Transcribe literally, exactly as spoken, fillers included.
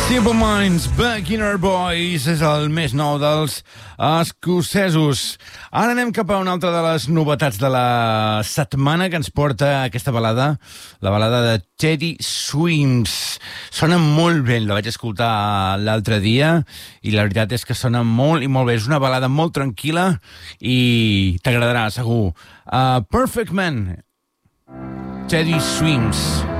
Simple Minds, Beginner Boys, és el més nou dels escocesos. Ara anem cap a una altra de les novetats de la setmana que ens porta aquesta balada, la balada de Teddy Swims. Sona molt bé, la vaig escoltar l'altre dia i la veritat és que sona molt i molt bé. És una balada molt tranquil·la i t'agradarà, segur. Uh, Perfect Man, Teddy Swims.